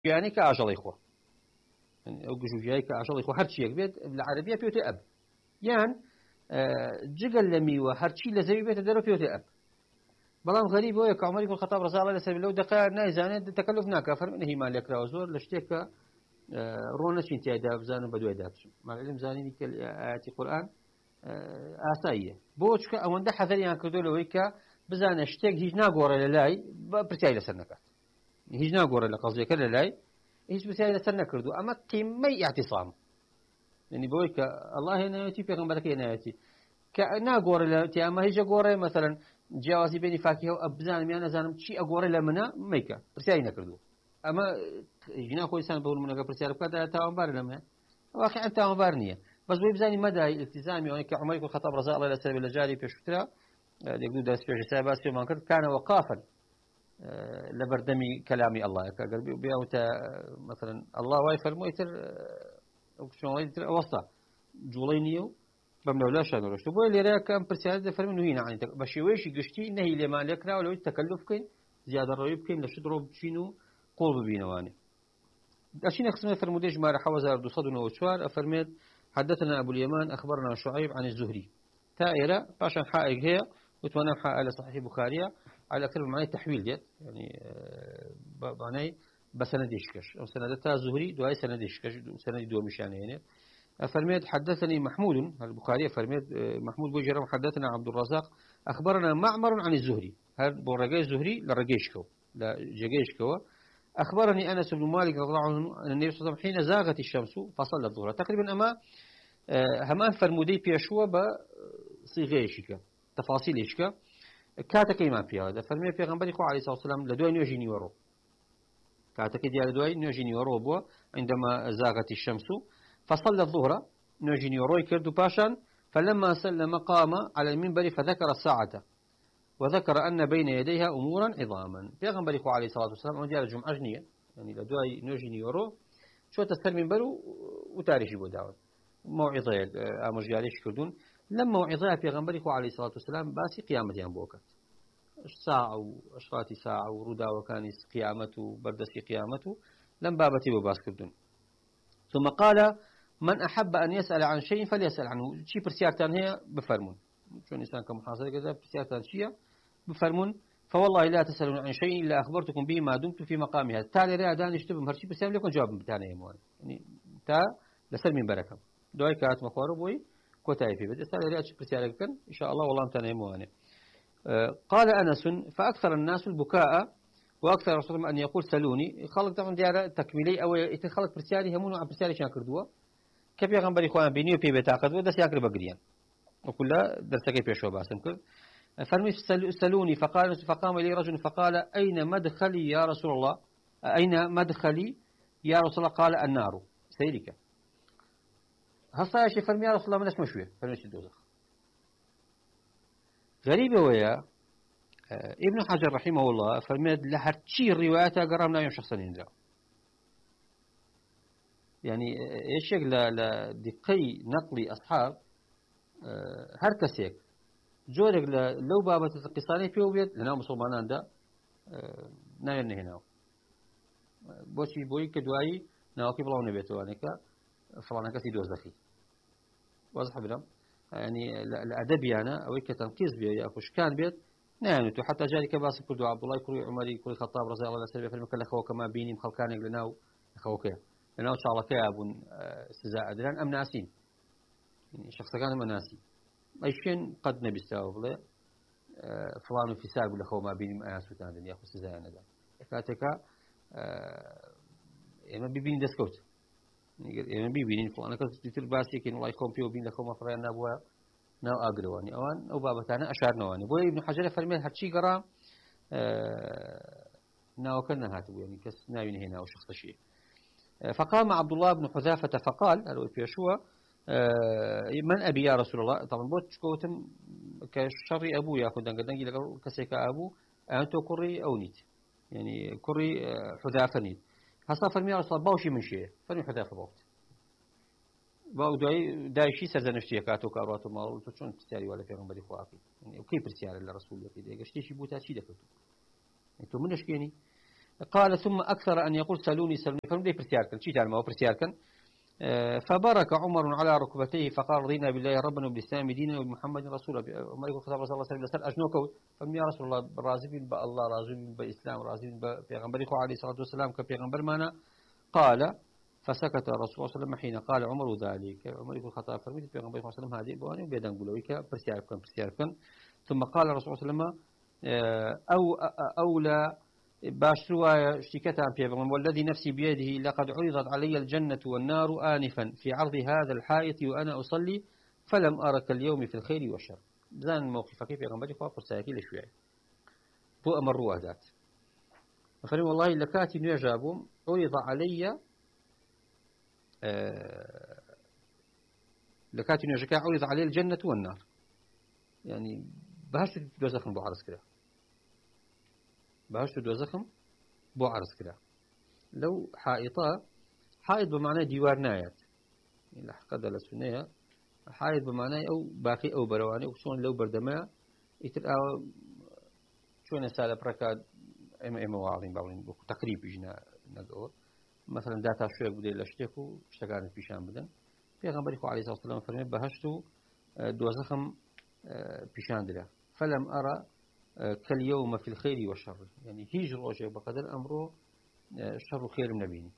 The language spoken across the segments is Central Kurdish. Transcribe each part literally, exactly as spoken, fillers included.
يعني كأجل إخوة يعني أو جوجي كأجل إخوة هرشي بيت بالعربية بيوت أب يعني جگەل لە میوە هەرچی لە زەوی بێتە دەرەوە پێوتێ ئەب بەڵام غەریب بۆیە کە عومەری بن خەتاب ڕەضی الله لەسەر لەو دقە نایزانێت تەکەلف ناکا فەرمێنە هیمان لێکراوە زۆر لە شتێکە ڕۆ نەچین تیایدا بزانن بە دوای دابچن مەعلوم زانینی کە ئاەتی قورئان ئاساییە بۆ چکە ئەوەندە حەذەریان کردو لەوەی کە بزانە شتێک هیچ ناگۆڕێ لە لای پرسیاری لەسەر نەکات هیچ ناگۆڕێ لە قەزیەکە لە لای هیچ پرسیاری لەسەر نەکردو ئەمە قیمەی ئیعتیسام يعني بويك الله هنا يأتي في غمرك هنا يأتي كأنا أقول له تياما هيج أقول مثلا جوازي بيني فاكهة وأبزان ميانا زانم شيء أقول له منا ميكا برسالة نكردو أما جنا خوي سان بقول منك برسالة كذا تاهم بار لمنا واقعا تاهم بارنية بس بيبزاني مدى الالتزام يعني كعمر يكون خطاب رضا الله لسبب الجاري في شترا يقول درس في حسابات في منكر كان وقافا لبردمي كلامي الله كقربي بيوتا مثلا الله وايفر مويتر وكشون وسطا جولينيو بمنولا شانو رشتو بو ليرا كان برسالة فرمي نهينا عن بشويش قشتي نهي لما لكنا ولو تكلف كين زيادة الرؤيب كين لشدرو بشينو قلب بينواني أشين أقسم فرموديج ما رح وزار دو صدنا وشوار أفرميت حدثنا أبو اليمان أخبرنا شعيب عن الزهري تائرة باشا حائق هي وتوانا حائق على صحيح بخارية على أكثر من معنى تحويل ديت يعني معنى بسنديشكش أو سندتها زهري دواي سنديشكش سند دو مشان يعني فرميت حدثني محمود البخاري فرميت محمود بوجرم حدثنا عبد الرزاق أخبرنا معمر عن الزهري هذا برجاء الزهري لرجيشكو لا جيشكو أخبرني أنس بن مالك رضي الله عنه أن النبي صلى الله عليه وسلم حين زاغت الشمس فصلى الظهر تقريبا أما همان فرمودي بيشوا بصيغيشك تفاصيليشك كاتك إمام في هذا فرمي في غنبري عليه الصلاة والسلام لدوين يجيني ورو كاتك ديال دوين يجيني ورو بوا عندما زاغت الشمس فصلى الظهر نجيني وروي كردو باشان فلما سلم قام على المنبر فذكر الساعة وذكر أن بين يديها أمورا عظاما بيغنبري عليه الصلاة والسلام عندي على الجمعة جنية يعني لدواي نجيني ورو شو تستر منبر وتاريخي بوداون موعظة أمر جاليش كردون لما موعظة بيغنبري عليه الصلاة والسلام باسي قيامة ينبوكت ساعة وأشرات ساعة ورودا وكان قيامته بردسي قيامته لم بابتي وباس كردون ثم قال من أحب أن يسأل عن شيء فليسأل عنه شيء برسيارتان هي بفرمون شو إنسان كمحاصرة كذا برسيارتان شيء بفرمون فوالله لا تسألون عن شيء إلا أخبرتكم به ما دمت في مقامها تالي رأى دان يشتبه مهرشي برسيار لكم جواب بتانا يموان يعني تا لسل من بركة دعي كات مخوارو بوي كوتاي في بدأ تالي رأى برسيار لكم إن شاء الله والله متانا يموان أه قال أنس فأكثر الناس البكاء وأكثر رسول أن يقول سلوني خلق طبعا ديار تكميلي أو يتخلق برسياري همون عن برسياري شاكر دوا كيف يغنبري خوان بيني وبي بتاعقد ودس ياكل بقريان وكلها درس كيف يشوا باسم كل فرمي سلوني فقال فقام لي رجل فقال أين مدخلي يا رسول الله أين مدخلي يا رسول الله قال النار سيرك هسا يا شيخ فرمي يا رسول الله من اسمه شوية فرمي الدوزخ غريبة ويا ابن حجر رحمه الله فرمي لهرتشي الروايات قرامنا يوم شخصا ينزل يعني ايش لا دقي نقلي اصحاب هر كسيك جورك لو بابت القصاني في وبيت لنا مسلمانان دا ناين هنا بوشي بوي كدواي ناوكي بلاو نبيتو يعني كا فلان كسي دوزخي واضح بلا يعني الادب يعني او كتنقيز بي يا اخوش كان بيت نعم تو حتى جاري كباس كل عبد الله كل عمري كل خطاب رضي الله عنه في المكان اخوك ما بيني مخلكانك لناو اخوك لأنه إن شاء الله كابون استزاء أدران أم ناسين يعني شخص كان أم ناسي أي شيء قد نبي استوى فلان في ساق ولا خو ما بين مآس وتاندن يأخذ استزاء ندا كاتك يعني بيبين دسكوت يعني بيبين فلان كذا تطير باسي كين الله يخون فيه وبين لخو مفرنا نبوا ناو أجرواني أوان أو بابتنا أشار نواني بوي ابن حجر فرمي هالشيء قرا ناو كنا هاتو يعني كس ناوين هنا أو شخص شيء فقام عبد الله بن حذافة فقال قالوا في شو من أبي يا رسول الله طبعا بوت كوتم كشر أبو يأخذ دنق دنق لقوا كسيك أبو أنتو كري أو نيت يعني كري حذافة نيت هصا فرمي يا رسول الله باوشي من شيء فرمي حذافة باوت باو داي داي شيء سرزنشتي كاتو كاراتو ما قلت شلون تسياري ولا في غنبري خوافي يعني وكيف تسياري للرسول يقول إذا قشتي شيء بوتا شيء دكتو أنتو منش كيني قال ثم أكثر أن يقول سلوني سلوني فرمدي برسياركن شي تعلم هو برسياركن فبارك عمر على ركبتيه فقال رضينا بالله ربنا وبالإسلام دينا وبمحمد رسولا عمر يقول خطاب رسول الله صلى الله عليه وسلم أجنوك فمن يا رسول الله راضي بالله راضي بالإسلام راضي ببيغمبر عليه الصلاة والسلام كبيغمبر معنا قال فسكت الرسول صلى الله عليه وسلم حين قال عمر ذلك عمر يقول خطاب فرمي بيغمبر صلى الله عليه وسلم هذه بواني وبيدان قلويك برسياركن برسياركن ثم قال الرسول صلى الله عليه وسلم أو أولى باش رواية اشتكتها بيغمبر والذي نفسي بيده لقد عرضت علي الجنة والنار آنفا في عرض هذا الحائط وأنا أصلي فلم أرك اليوم في الخير والشر زان موقف كيف يغمبر خواف فرساكي لشوية بو أمر روادات فلم والله لكاتي نجابهم عرض علي أه لكاتي نجابهم عرض علي الجنة والنار يعني بهاش دوزخم بو عرض كده بهاش دوزخم بو عرض كده لو حائطة حائط بمعنى ديوار نايت يعني حقد لسنية حائط بمعنى أو باقي أو برواني وشون لو بردماء يترقى شون سالة بركات إم إم واعظين باولين تقريب يجنا نقول مثلا داتا شوية بدي لشتكو اشتغلنا في شام بدن في غنبري عليه الصلاة والسلام فرمي بهشتو دوزخم بيشان دلا فلم أرى كاليوم في الخير والشر يعني هيج روجه بقدر أمره شر خير من بيني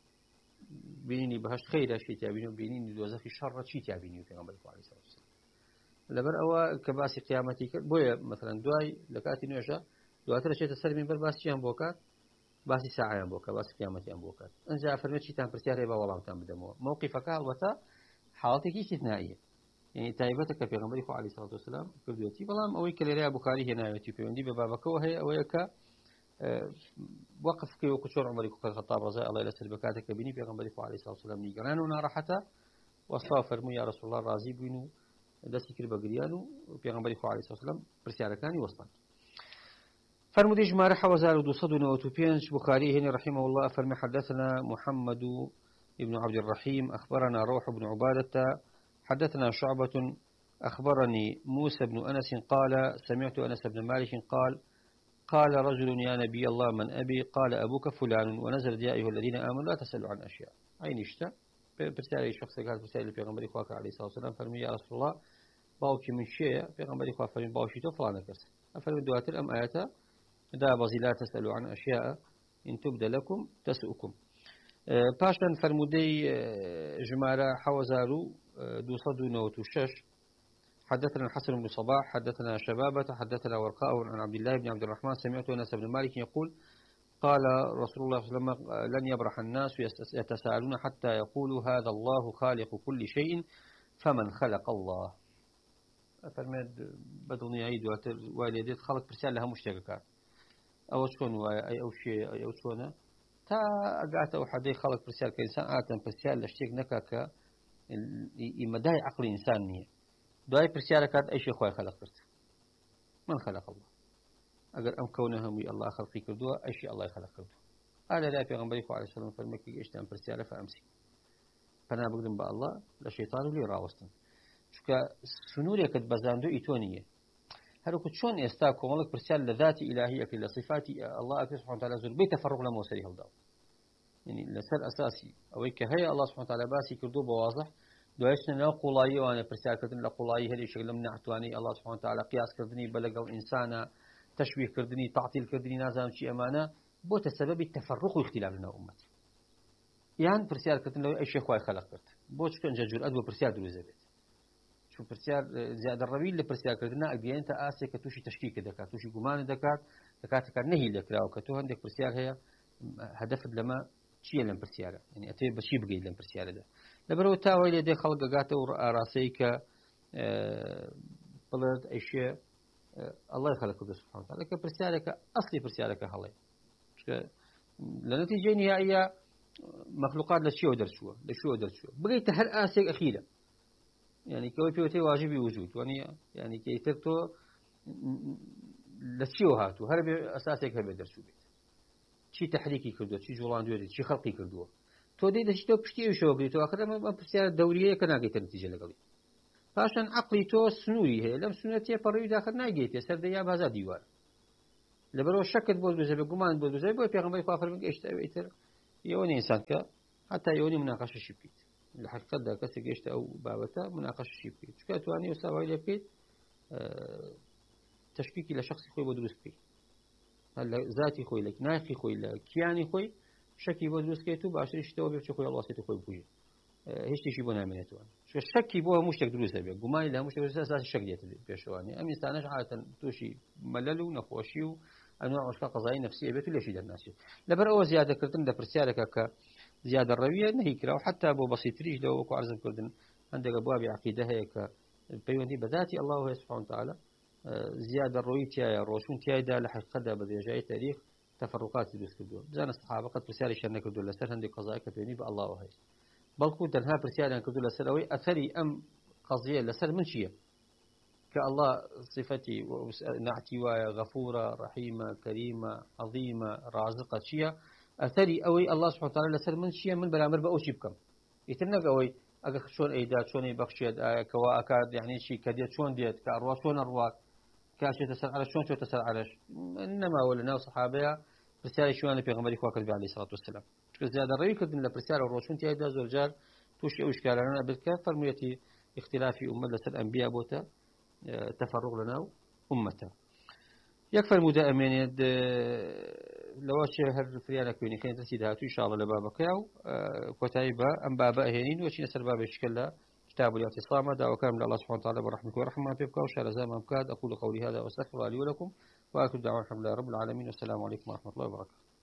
بيني بهشت خير شيء تابينه بيني دوزخ شر شيء تابينه في غنبري عليه الصلاة والسلام لبر أو كباسي قيامتي بويا مثلا دواي لكاتي نوجه دواتر شيء تسلم من بر باسي أم بوكات باسي ساعة أم بوكات باسي قيامتي أم بوكات أنجا فرمت شيء تام برسيار يبا والله تام بدموه موقفك الوتا حالتك استثنائية يعني تايبتك في غنبري عليه الصلاة والسلام كردوتي بلام أوي كليريا بخاري هنا يتي في عندي ببابك وهي أويك أه وقف كي وكشور عمري كخطاب رضي الله يسر بكاتك بني في غنبري عليه الصلاة والسلام نيجران ونارحته وصافر مو يا رسول الله راضي بينو دسي كرب قريانو في غنبري عليه الصلاة والسلام برسالة كاني وصلت فرمودي جمارة حوزار ودوصدنا وتوبيانش بخاري هنا رحمه الله فرمي حدثنا محمد ابن عبد الرحيم أخبرنا روح بن عبادة حدثنا شعبة أخبرني موسى بن أنس قال سمعت أنس بن مالك قال قال رجل يا نبي الله من أبي قال أبوك فلان ونزل يا أيها الذين آمنوا لا تسألوا عن أشياء أين اشتى برسالة شخص قال برسالة پیغمبر خواك عليه الصلاة والسلام فرمي يا رسول الله باوكي من شيء پیغمبر خواك فرمي باوشي تو فلان كرس فرمي دواتر أم آياتا دا بزي لا تسألوا عن أشياء إن تبد لكم تسؤكم باشا فرمودي جمارة حوزارو دوصد نوتوشش حدثنا الحسن بن صباح حدثنا شبابة حدثنا ورقاء عن عبد الله بن عبد الرحمن سمعت أنس بن مالك يقول قال رسول الله صلى الله عليه وسلم لن يبرح الناس يتساءلون حتى يقولوا هذا الله خالق كل شيء فمن خلق الله فرمد بدون يعيد والديت خلق برسال لها مشتركات أو شون أي أو شيء أي أو شونه تا قعدت أو حد خلق برسال كإنسان آتم برسال لشتيك نكاك مداي عقل إنسانية دعاء برسالة كانت أي شيء خوي خلقت من خلق الله أجر أم كونهم الله خلقي كردوا أي شيء الله خلق كردوا قال لا في غنبري عليه السلام فرمكي إيش تام برسالة فأمسك فأنا بقدم بقى الله لشيطان لي راوستن شكا سنوري كد بزاندو إيتونية هل كنت شون يستاكم الله برسالة ذات إلهية كل صفات الله أكبر سبحانه وتعالى زور بيت تفرق لما وسريه الدار يعني لسر أساسي أو كهيا الله سبحانه وتعالى باسي كردوا بواضح دوایشنا ناو قوڵایی وانە پرسیارکردن لە قوڵایی هەری شکل لەم نەحتوانی الله سبحانه وتعالى قیاسکردنی بە لەگەڵ ئینسانە تەشویقکردنی تعتیلکردنی نازانم چی ئەمانە بۆتە سەبەبی تەفەڕق و اختلاف لەناو ئومەت یان پرسیارکردن لەوەی ئەی شێ خوای خەلق کرد بۆ چکە ئەنجا جورئەت بۆ پرسیار دروست دەبێت چون پرسیار زیادە ڕەوی لە پرسیارکردنا ئەگەیەنتە ئاسێک کە تووشی تەشکیک دەکات تووشی گومانت دەکات دەکاتێکا نەهی لەکراوە کە تۆ هەندێک پرسیار هەیە هەدەفت لەمە چییە لەم پرسیارە یعنی ئەتوێ بەچی بگەیت لەم پرسیارەدا لەبەرەوە تاوای لێ دێ خەڵک دەگاتە و ئاراسەی کە بڵێت ئەیشێ ئەڵڵای خەلق کردو سبحانه وتعالى کە پرسیارێکە ئەسڵی پرسیارەکە هەڵێ چکە لە نەتیجەی نهائیە مەخلوقات لە چیەوە دەرچووە لە شووە دەرچووە بگەیتە هەر ئاسێک ئەخیرە یعنی کەوەی پێوتەی واجبی وجود وانە یعنی کەیتر تۆ لە چیەوە هاتوو هەر بێ ئەساسێک هەبێ دەرچوو بێت چی تحریکی کردووە چی جوڵاندوێت چی خەڵقی کردووە تۆ دەی دەچیتەوە پشتی ئەوشەوە بگریتەوە ئاخر ئەمە پرسیارە دەوریەیە کە ناگەیتە نەتیجە لەگەڵی پاشان عەقڵی تۆ سنووری هەیە لەم سنوورە تێپەڕی داخل ناگەیتێ سەر دەریا بازا دیوار لبرو شكت بود بزاف جمان بود بزاف بود پیغمبر خافر من إيش تأويتر يوني إنسان كا حتى يوني مناقشة شبكيت الحقيقة ده كسر إيش أو بابته مناقشة شبكيت شو كاتواني وسوي لبكيت أه تشكيكي لشخص خوي بدرس بي هلا ذاتي خوي لك ناخي خوي لك كياني خوي شكي بدرس كيتو بعشر شتوا بيرجع خوي الله سيتو خوي بوجي هیچ شيء بونه منيتوان شو شكي بوه مش تقدروا سبيه قماي له مش تقدروا أساس الشك ديت بيشواني أمي استانش عادة توشي ملل ونخوشي وأنواع أشكال قضايا نفسية بيتو ليش يدر الناس لبر أو زيادة كردن ده برسالك ك زيادة الروية نهي كلا وحتى أبو بسيط ريج لو أكو عرض كردن عندك أبواب عقيدة هيك بيوندي بذاتي الله سبحانه وتعالى زيادة الروية تيا روشون تيا ده لحقيقة ده بدي جاي تاريخ تفرقات يدرس كردو بزان الصحابة قد برسالة شرنا كردو لسر عندك قضايا كبيرني بالله وهاي بلكو تنها برسالة كردو لسر أوي أثري أم قضية لسر من شيء كالله صفتي نعتي غفورة رحيمة كريمة عظيمة رازقة شيء أثري أوي الله سبحانه وتعالى لسر من شيء من بلا مربأ أوشي بكم يتنق أوي أجا شون أيدات شون يبخشيد كوا أكاد يعني شيء كديت شون ديت كأرواح شون أرواح كاشي تسأل على شون شو تسأل على إنما ولنا صحابيها رسالة شوان في غمري خواكر عليه الصلاة والسلام شكل زيادة الرأي كردن لبرسالة والروشون تيادا زوجار توشي أو إشكالنا بالكاف فرميتي اختلاف أمة لسر أنبياء بوتا تفرغ لنا أمتا يكفى المدائمين يد لو شهر فريانا كوني كانت تسيدها إن شاء الله لبابك ياو كتايبا أم بابا هينين وشين سر بابا إشكال كتاب الاعتصام دعوة كامل الله سبحانه وتعالى برحمك ورحمة بك وشار زمان مكاد أقول قولي هذا وأستغفر الله لي ولكم وآخر دعوة الحمد لله رب العالمين والسلام عليكم ورحمة الله وبركاته.